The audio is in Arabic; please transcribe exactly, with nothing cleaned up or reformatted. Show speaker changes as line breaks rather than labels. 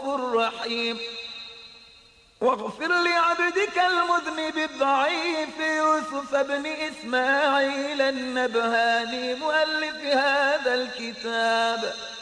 رحيم. واغفر لعبدك المذنب الضعيف يوسف بن إسماعيل النبهاني مؤلف هذا الكتاب